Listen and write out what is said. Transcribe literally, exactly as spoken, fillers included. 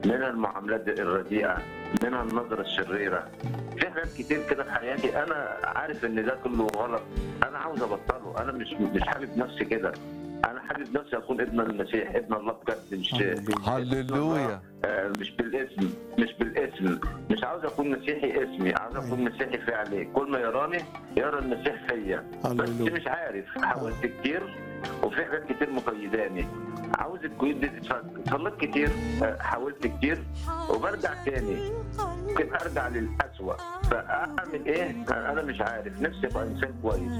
منها المعاملات الرديئه، منها النظره الشريره. في حاجات كتير كده في حياتي انا عارف ان ده كله غلط، انا عاوز ابطله. انا مش مش حابب نفسي كده، انا حابب نفسي اكون ابن المسيح، ابن الله بجد، مش هللويا. آه، مش بالاسم، مش بالاسم. مش عاوز اكون مسيحي اسمي، عاوز اكون مسيحي فعلي. كل ما يراني يرى المسيح فيا، بس هللويا. مش عارف. حاولت كتير وفي حاجات كتير مقيداني، عاوز القيود دي تتفك. صليت كتير، آه، حاولت كتير، وبرجع تاني، ممكن ارجع للأسوأ. فاعمل ايه؟ انا مش عارف. نفسي ابقى انسان كويس،